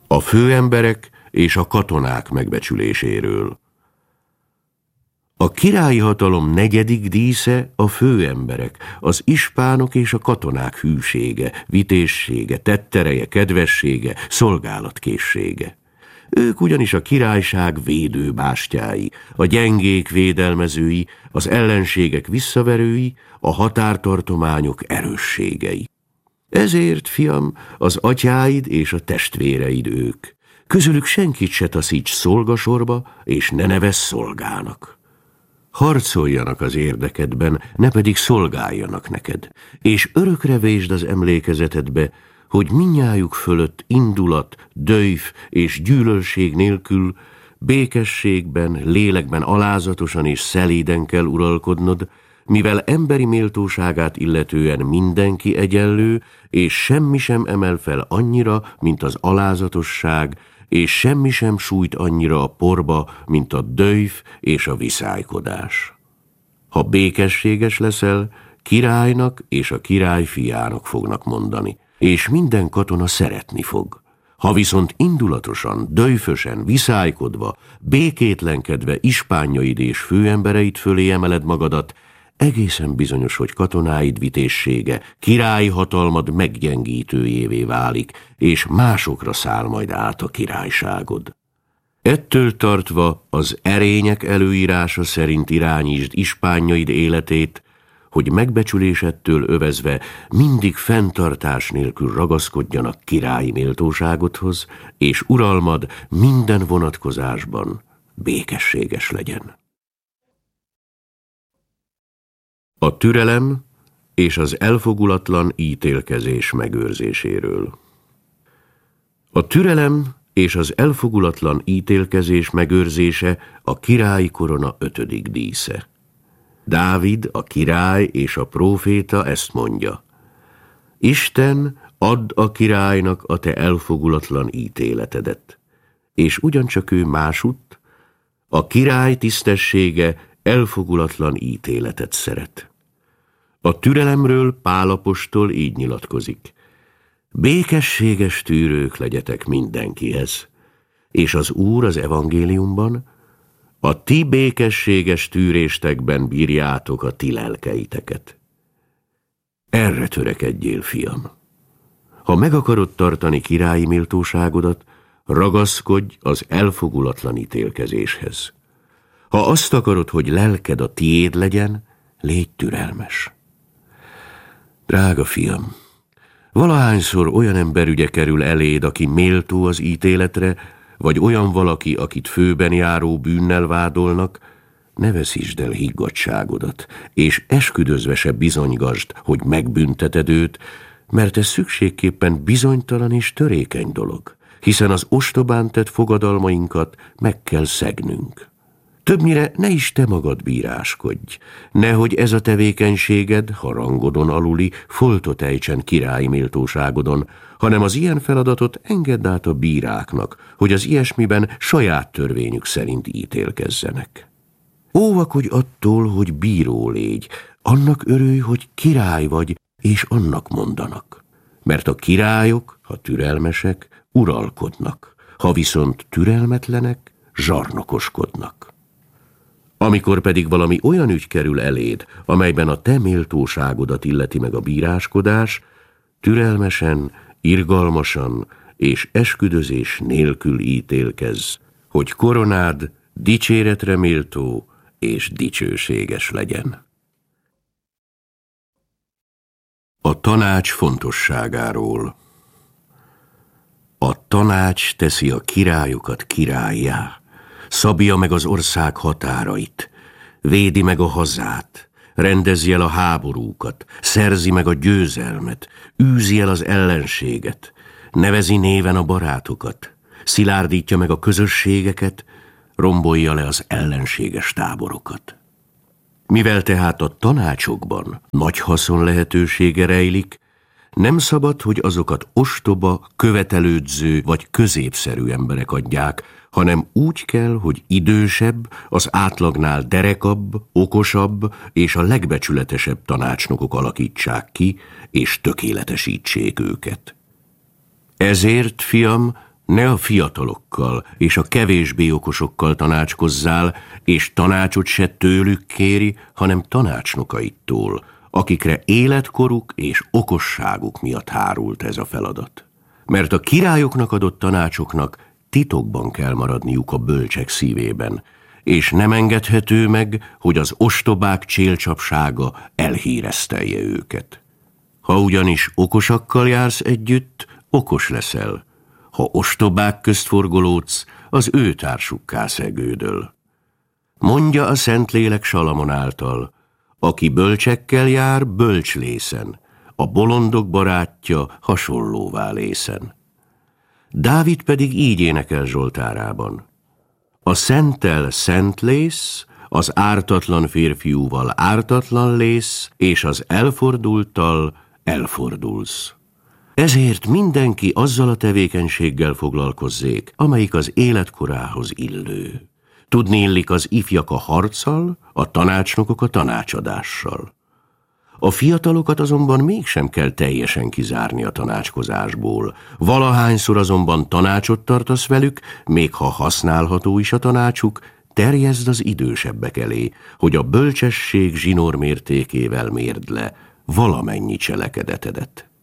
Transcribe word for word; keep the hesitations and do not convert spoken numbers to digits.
a főemberek és a katonák megbecsüléséről. A királyi hatalom negyedik dísze a főemberek, az ispánok és a katonák hűsége, vitézsége, tettereje, kedvessége, szolgálatkészsége. Ők ugyanis a királyság védőbástyái, a gyengék védelmezői, az ellenségek visszaverői, a határtartományok erősségei. Ezért, fiam, az atyáid és a testvéreid ők. Közülük senkit se taszíts szolgasorba, és ne nevezz szolgának. Harcoljanak az érdekedben, ne pedig szolgáljanak neked, és örökre vésd az emlékezetedbe, hogy mindnyájuk fölött indulat, döjf és gyűlölség nélkül békességben, lélekben alázatosan és szelíden kell uralkodnod, mivel emberi méltóságát illetően mindenki egyenlő, és semmi sem emel fel annyira, mint az alázatosság, és semmi sem sújt annyira a porba, mint a döjf és a viszálykodás. Ha békességes leszel, királynak és a király fiának fognak mondani, és minden katona szeretni fog. Ha viszont indulatosan, döjfösen, viszálykodva, békétlenkedve ispányaid és főembereid fölé emeled magadat, egészen bizonyos, hogy katonáid vitézsége, királyi hatalmad meggyengítőjévé válik, és másokra száll majd át a királyságod. Ettől tartva az erények előírása szerint irányítsd ispányaid életét, hogy megbecsülésettől övezve mindig fenntartás nélkül ragaszkodjanak királyi méltóságodhoz, és uralmad minden vonatkozásban békességes legyen. A türelem és az elfogulatlan ítélkezés megőrzéséről. A türelem és az elfogulatlan ítélkezés megőrzése a királyi korona ötödik dísze. Dávid, a király és a próféta ezt mondja: Isten, add a királynak a te elfogulatlan ítéletedet, és ugyancsak ő másutt, a király tisztessége elfogulatlan ítéletet szeret. A türelemről Pál apostol így nyilatkozik: békességes tűrők legyetek mindenkihez, és az Úr az evangéliumban: a ti békességes tűréstekben bírjátok a ti lelkeiteket. Erre törekedjél, fiam. Ha meg akarod tartani királyi méltóságodat, ragaszkodj az elfogulatlan ítélkezéshez. Ha azt akarod, hogy lelked a tiéd legyen, légy türelmes. Drága fiam, valahányszor olyan ember ügye kerül eléd, aki méltó az ítéletre, vagy olyan valaki, akit főben járó bűnnel vádolnak, ne veszítsd el higgadtságodat, és esküdözve se bizonygasd, hogy megbünteted őt, mert ez szükségképpen bizonytalan és törékeny dolog, hiszen az ostobán tett fogadalmainkat meg kell szegnünk. Többnyire ne is te magad bíráskodj, nehogy ez a tevékenységed, ha rangodon aluli, foltot ejtsen királyi méltóságodon, hanem az ilyen feladatot engedd át a bíráknak, hogy az ilyesmiben saját törvényük szerint ítélkezzenek. Óvakodj attól, hogy bíró légy, annak örülj, hogy király vagy, és annak mondanak. Mert a királyok, ha türelmesek, uralkodnak, ha viszont türelmetlenek, zsarnokoskodnak. Amikor pedig valami olyan ügy kerül eléd, amelyben a te méltóságodat illeti meg a bíráskodás, türelmesen, irgalmasan és esküdözés nélkül ítélkezz, hogy koronád dicséretre méltó és dicsőséges legyen. A tanács fontosságáról. A tanács teszi a királyokat királlyá, szabja meg az ország határait, védi meg a hazát, rendezi el a háborúkat, szerzi meg a győzelmet, űzi el az ellenséget, nevezi néven a barátokat, szilárdítja meg a közösségeket, rombolja le az ellenséges táborokat. Mivel tehát a tanácsokban nagy haszon lehetősége rejlik, nem szabad, hogy azokat ostoba, követelődző vagy középszerű emberek adják, hanem úgy kell, hogy idősebb, az átlagnál derekabb, okosabb és a legbecsületesebb tanácsnokok alakítsák ki, és tökéletesítsék őket. Ezért, fiam, Ne a fiatalokkal és a kevésbé okosokkal tanácskozzál, és tanácsot se tőlük kéri, hanem tanácsnokaittól, akikre életkoruk és okosságuk miatt hárult ez a feladat. Mert a királyoknak adott tanácsoknak titokban kell maradniuk a bölcsek szívében, és nem engedhető meg, hogy az ostobák csélcsapsága elhíresztelje őket. Ha ugyanis okosakkal jársz együtt, okos leszel, ha ostobák közt forgolódsz, az ő társukká szegődöl. Mondja a Szentlélek Salamon által, aki bölcsekkel jár, bölcs lészen, a bolondok barátja hasonlóvá lészen. Dávid pedig így énekel Zsoltárában: a szenttel szent lész, az ártatlan férfiúval ártatlan lész, és az elfordulttal elfordulsz. Ezért mindenki azzal a tevékenységgel foglalkozzék, amelyik az életkorához illő. Tudni illik az ifjak a harccal, a tanácsnokok a tanácsadással. A fiatalokat azonban mégsem kell teljesen kizárni a tanácskozásból. Valahányszor azonban tanácsot tartasz velük, még ha használható is a tanácsuk, terjeszd az idősebbek elé, hogy a bölcsesség zsinór mértékével mérd le valamennyi cselekedetedet.